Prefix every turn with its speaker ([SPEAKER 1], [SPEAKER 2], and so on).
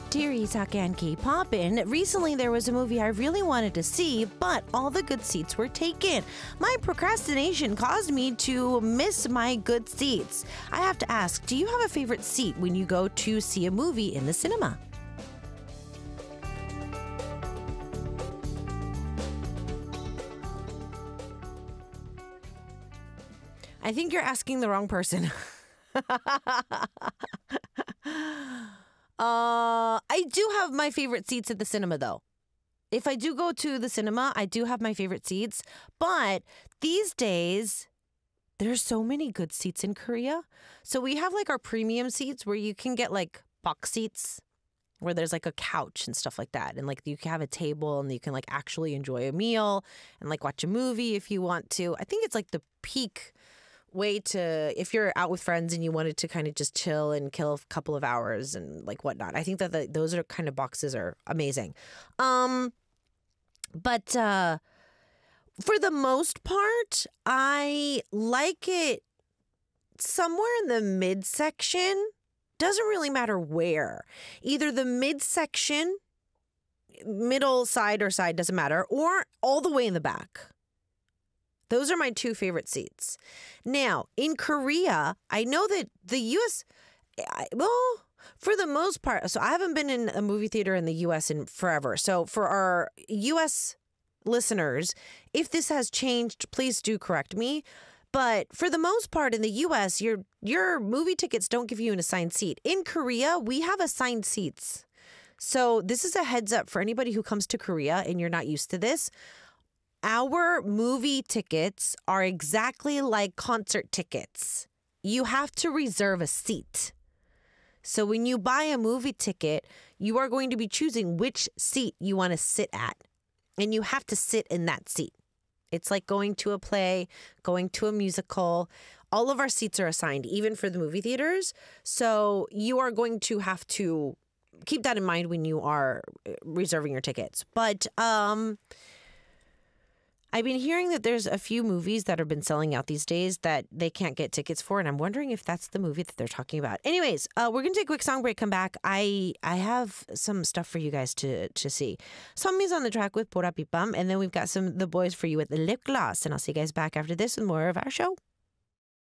[SPEAKER 1] Dear Isak and K-Poppin', recently there was a movie I really wanted to see, but all the good seats were taken. My procrastination caused me to miss my good seats. I have to ask, do you have a favorite seat when you go to see a movie in the cinema? I think you're asking the wrong person. I do have my favorite seats at the cinema, though. If I do go to the cinema, I do have my favorite seats. But these days, there's so many good seats in Korea. So we have like our premium seats where you can get like box seats where there's like a couch and stuff like that. And like you can have a table and you can like actually enjoy a meal and like watch a movie if you want to. I think it's like the peak way to, if you're out with friends and you wanted to kind of just chill and kill a couple of hours and like whatnot. I think that those are kind of boxes are amazing. But for the most part, I like it somewhere in the midsection. Doesn't really matter where. Either the midsection, middle, side, or side, doesn't matter, or all the way in the back. Those are my two favorite seats. Now, in Korea, I know that the U.S., well, for the most part, so I haven't been in a movie theater in the U.S. in forever. So for our U.S. listeners, if this has changed, please do correct me. But for the most part in the U.S., your movie tickets don't give you an assigned seat. In Korea, we have assigned seats. So this is a heads up for anybody who comes to Korea and you're not used to this. Our movie tickets are exactly like concert tickets. You have to reserve a seat. So when you buy a movie ticket, you are going to be choosing which seat you want to sit at. And you have to sit in that seat. It's like going to a play, going to a musical. All of our seats are assigned, even for the movie theaters. So you are going to have to keep that in mind when you are reserving your tickets. But I've been hearing that there's a few movies that have been selling out these days that they can't get tickets for, and I'm wondering if that's the movie that they're talking about. Anyways, we're going to take a quick song break, come back. I have some stuff for you guys to see. Sunmi's on the track with Bora Pipam, and then we've got the boys for you with the lip gloss, and I'll see you guys back after this with more of our show.